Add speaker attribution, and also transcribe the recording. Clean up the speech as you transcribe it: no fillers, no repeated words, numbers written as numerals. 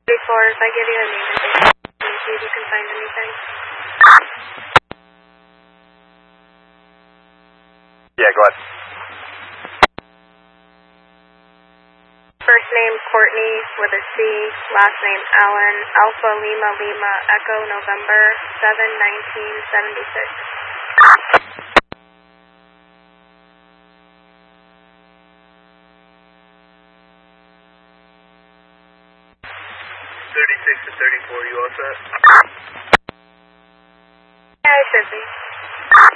Speaker 1: Before, if I give you a name and date, can you see if you can find anything?
Speaker 2: Yeah, go ahead.
Speaker 1: First name Courtney with a C, last name Allen, Alpha Lima Lima Echo November 7/1976.
Speaker 2: 36 to 34, you all set?
Speaker 1: Yeah, I should be.